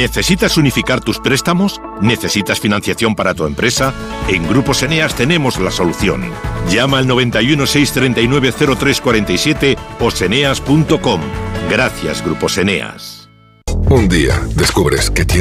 ¿Necesitas unificar tus préstamos? ¿Necesitas financiación para tu empresa? En Grupos Eneas tenemos la solución. Llama al 91 639 0347 o seneas.com. Gracias, Grupos Eneas. Un día descubres que